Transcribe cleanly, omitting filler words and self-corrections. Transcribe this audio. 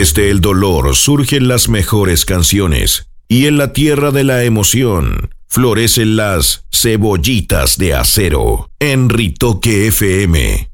Desde el dolor surgen las mejores canciones y en la tierra de la emoción florecen las cebollitas de acero. En Ritoque FM